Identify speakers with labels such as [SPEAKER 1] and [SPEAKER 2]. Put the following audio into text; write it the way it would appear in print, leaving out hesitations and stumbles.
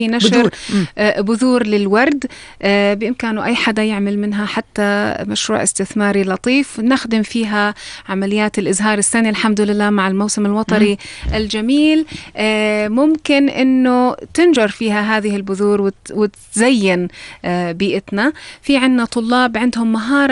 [SPEAKER 1] نشر
[SPEAKER 2] بذور.
[SPEAKER 1] بذور للورد. بإمكانه أي حدا يعمل منها حتى مشروع استثماري لطيف نخدم فيها عمليات الإزهار. السنة الحمد لله مع الموسم المطري الجميل ممكن أنه تنجر فيها هذه البذور وتزين بيئتنا. في عنا طلاب عندهم مهارة